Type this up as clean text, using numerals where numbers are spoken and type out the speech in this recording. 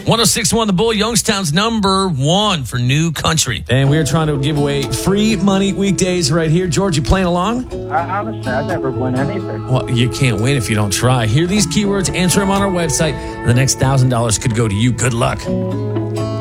106.1 The Bull, Youngstown's number one for new country. And we are trying to give away free money weekdays right here. George, you playing along? Honestly, I never win anything. Well, you can't win if you don't try. Hear these keywords, answer them on our website, and the next $1,000 could go to you. Good luck.